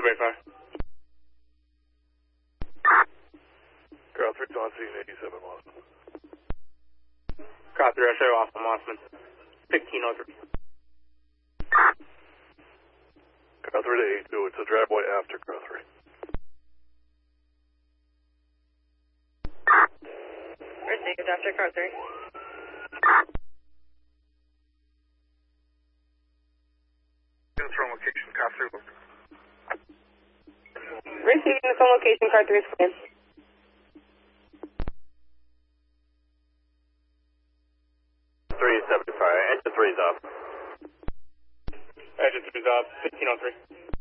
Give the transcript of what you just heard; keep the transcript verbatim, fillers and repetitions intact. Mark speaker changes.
Speaker 1: eighty-five.
Speaker 2: Car three on scene eighty-seven Mossman.
Speaker 1: Car three, I show off on Mossman. fifteen oh three.
Speaker 2: Car three to eighty-two, it's a driveway after car three.
Speaker 3: Received after car three.
Speaker 2: From location, car three.
Speaker 3: Receiving from location, car three is clear.
Speaker 2: three seventy-five, engine three's up.
Speaker 1: Engine three's up, fifteen oh three.